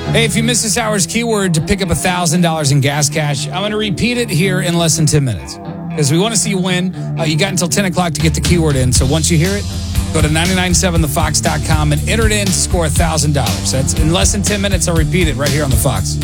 Hey, if you missed this hour's keyword to pick up $1,000 in gas cash, I'm going to repeat it here in less than 10 minutes because we want to see you win. You got until 10 o'clock to get the keyword in. So once you hear it, go to 997thefox.com and enter it in to score $1,000. That's in less than 10 minutes. I'll repeat it right here on The Fox.